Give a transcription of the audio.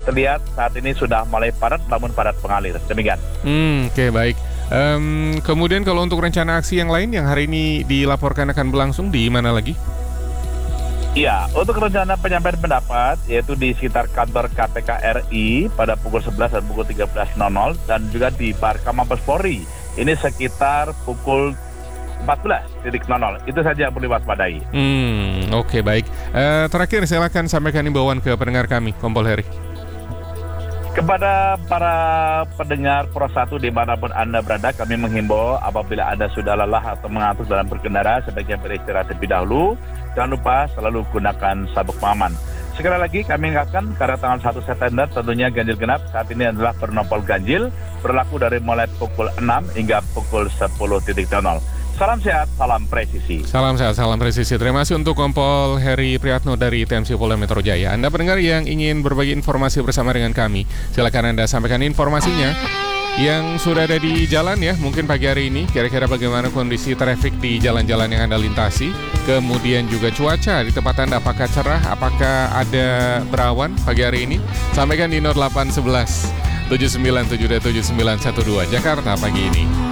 terlihat saat ini sudah mulai padat namun padat pengalir. Demikian. Oke, baik. Kemudian kalau untuk rencana aksi yang lain yang hari ini dilaporkan akan berlangsung di mana lagi? Iya, untuk rencana penyampaian pendapat yaitu di sekitar kantor KPK RI pada pukul 11 dan pukul 13.00 dan juga di Barka Mabes Polri. Ini sekitar pukul 14.00. Itu saja yang perlu diwaspadai. Oke, baik. Terakhir silakan sampaikan imbauan ke pendengar kami, Kompol Heri. Kepada para pendengar Pro 1 dimanapun Anda berada, kami menghimbau apabila Anda sudah lelah atau mengantuk dalam berkendara, sebaiknya beristirahat terlebih dahulu. Jangan lupa selalu gunakan sabuk pengaman. Sekali lagi kami ingatkan karena tanggal 1 September tentunya ganjil genap saat ini adalah bernompol ganjil, berlaku dari mulai pukul 6 hingga pukul 10.00. Salam sehat, salam presisi. Salam sehat, salam presisi. Terima kasih untuk Kompol Heri Priyatno dari TMC Polda Metro Jaya. Anda pendengar yang ingin berbagi informasi bersama dengan kami, silakan Anda sampaikan informasinya yang sudah ada di jalan ya. Mungkin pagi hari ini kira-kira bagaimana kondisi trafik di jalan-jalan yang Anda lintasi. Kemudian juga cuaca di tempat Anda, apakah cerah, apakah ada berawan pagi hari ini. Sampaikan di 0811 79727912 Jakarta pagi ini.